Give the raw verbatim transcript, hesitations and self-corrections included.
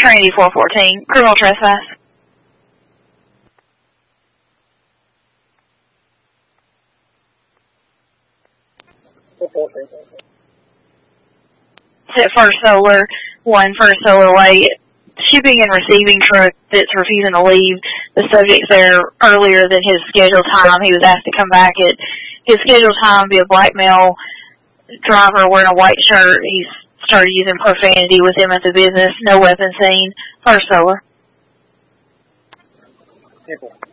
Trinity four fourteen, criminal trespass. At First Solar, one First Solar Way, shipping and receiving truck that's refusing to leave. The subject's there earlier than his scheduled time. He was asked to come back at his scheduled time via black male driver wearing a white shirt. He's started using profanity with him at the business. No weapon seen. First Solar.